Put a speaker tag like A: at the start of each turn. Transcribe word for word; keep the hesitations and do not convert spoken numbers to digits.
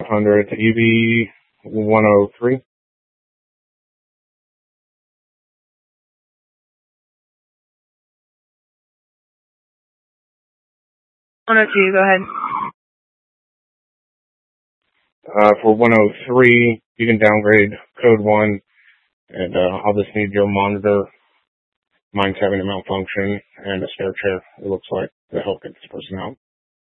A: hundred to E V one oh three.
B: one oh two, go ahead.
A: Uh, for one oh three, you can downgrade code one, and uh, I'll just need your monitor. Mine's having a malfunction and a spare chair, it looks like, to help get this person out.